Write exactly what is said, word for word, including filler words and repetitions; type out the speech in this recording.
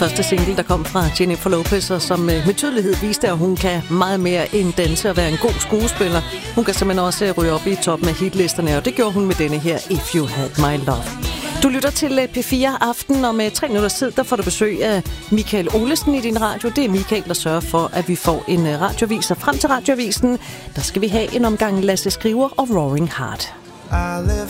Første single, der kom fra Jennifer Lopez, og som med tydelighed viste, at hun kan meget mere end danse og være en god skuespiller. Hun kan simpelthen også ryge op i toppen af hitlisterne, og det gjorde hun med denne her If You Had My Love. Du lytter til P fire Aften, og med tre minutters tid, der får du besøg af Michael Olesen i din radio. Det er Michael, der sørger for, at vi får en radioavis, og frem til radioavisen, der skal vi have en omgang Lasse Skriver og Roaring Heart. I live